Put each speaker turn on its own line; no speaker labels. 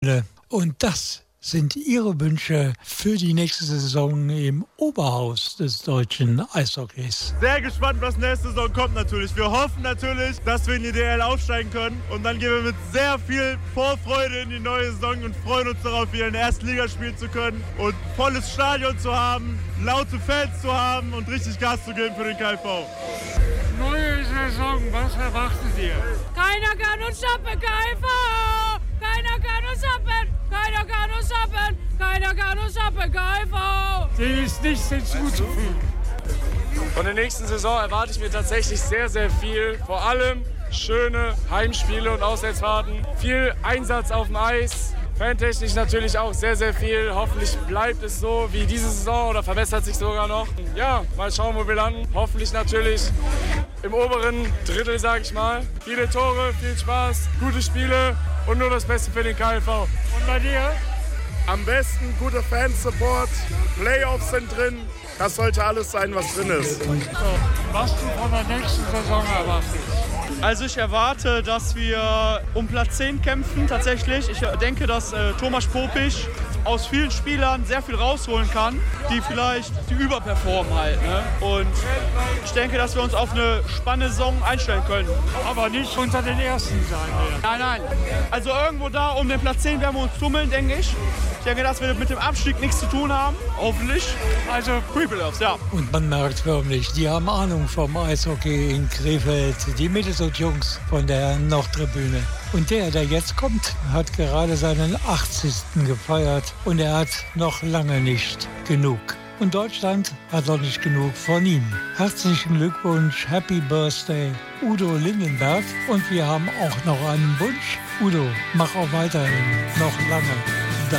Und das sind Ihre Wünsche für die nächste Saison im Oberhaus des deutschen Eishockeys.
Sehr gespannt, was nächste Saison kommt natürlich. Wir hoffen natürlich, dass wir in die DL aufsteigen können. Und dann gehen wir mit sehr viel Vorfreude in die neue Saison und freuen uns darauf, wieder in der ersten Liga spielen zu können und volles Stadion zu haben, laute Fans zu haben und richtig Gas zu geben für den KIV.
Neue Saison, was erwartet ihr?
Keiner kann uns stoppen, KIV! Keiner kann uns stoppen! Keiner kann uns stoppen! Keiner kann uns stoppen, KIV!
Dem ist nichts hinzuzufügen.
Von der nächsten Saison erwarte ich mir tatsächlich sehr, sehr viel. Vor allem schöne Heimspiele und Auswärtsfahrten. Viel Einsatz auf dem Eis. Fantechnisch natürlich auch sehr, sehr viel. Hoffentlich bleibt es so wie diese Saison oder verbessert sich sogar noch. Ja, mal schauen, wo wir landen. Hoffentlich natürlich im oberen Drittel, sag ich mal. Viele Tore, viel Spaß, gute Spiele und nur das Beste für den KIV.
Und bei dir?
Am besten guter Fansupport, Playoffs sind drin. Das sollte alles sein, was drin ist.
Was du von der nächsten Saison erwartest?
Also ich erwarte, dass wir um Platz 10 kämpfen tatsächlich. Ich denke, dass Thomas Popisch aus vielen Spielern sehr viel rausholen kann, die vielleicht die überperformen halt. Ne? Und ich denke, dass wir uns auf eine spannende Saison einstellen können.
Aber nicht unter den Ersten sein werden.
Nein, nein. Also irgendwo da um den Platz 10 werden wir uns tummeln, denke ich. Ich denke, dass wir mit dem Abstieg nichts zu tun haben, hoffentlich. Also Pre-Playoffs, ja.
Und man merkt förmlich, die haben Ahnung vom Eishockey in Krefeld, die Mittelstadt-Jungs von der Nordtribüne. Und der jetzt kommt, hat gerade seinen 80. gefeiert und er hat noch lange nicht genug. Und Deutschland hat noch nicht genug von ihm. Herzlichen Glückwunsch, Happy Birthday, Udo Lindenberg. Und wir haben auch noch einen Wunsch. Udo, mach auch weiterhin noch lange.